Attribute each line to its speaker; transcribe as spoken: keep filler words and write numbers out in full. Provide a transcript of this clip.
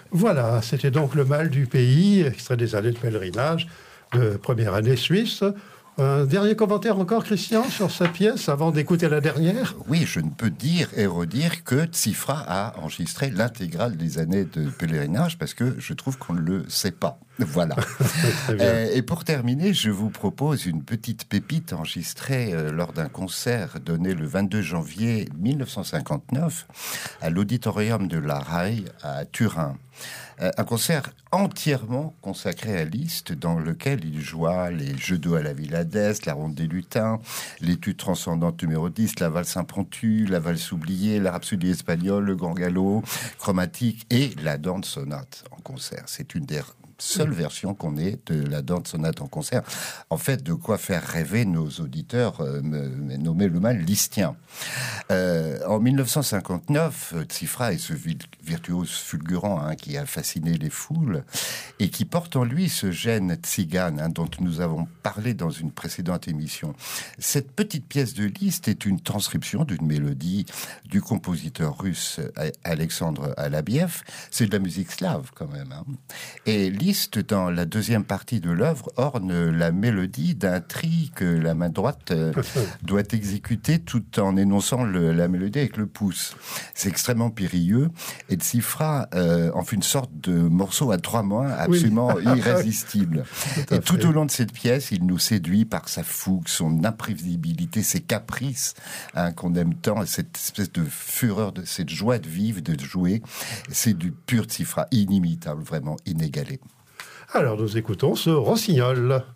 Speaker 1: Voilà, c'était donc Le mal du pays, extrait des années de pèlerinage, de première année suisse. Un dernier commentaire encore, Christian, sur sa pièce, avant d'écouter la dernière?
Speaker 2: Oui, je ne peux dire et redire que Tsifra a enregistré l'intégrale des années de pèlerinage, parce que je trouve qu'on ne le sait pas. Voilà. euh, et pour terminer, je vous propose une petite pépite enregistrée euh, lors d'un concert donné le vingt-deux janvier mille neuf cent cinquante-neuf à l'auditorium de la Rai à Turin. Euh, un concert entièrement consacré à Liszt, dans lequel il joua les Jeux d'eau à la Villa d'Est, la Ronde des Lutins, l'étude transcendante numéro dix, la valse impromptue, la valse oubliée, la rhapsodie espagnole, le grand galop chromatique et la Dante sonate en concert. C'est une des seule version qu'on ait de la Dante sonate en concert. En fait, de quoi faire rêver nos auditeurs, euh, nommés le mal listien. Euh, en mille neuf cent cinquante-neuf, Tsifra est ce virtuose fulgurant hein, qui a fasciné les foules et qui porte en lui ce gène tzigane hein, dont nous avons parlé dans une précédente émission. Cette petite pièce de Liszt est une transcription d'une mélodie du compositeur russe Alexandre Alabiev. C'est de la musique slave quand même. Hein. Et Liszt, dans la deuxième partie de l'œuvre, orne la mélodie d'un tri que la main droite euh, doit exécuter tout en énonçant le, la mélodie avec le pouce. C'est extrêmement périlleux et Tsifra euh, en fait une sorte de morceau à trois mains absolument oui. irrésistible. Tout et tout fait. Au long de cette pièce, il nous séduit par sa fougue, son imprévisibilité, ses caprices hein, qu'on aime tant, cette espèce de fureur, de cette joie de vivre, de jouer. C'est du pur Tsifra, inimitable, vraiment inégalé.
Speaker 1: Alors nous écoutons ce rossignol.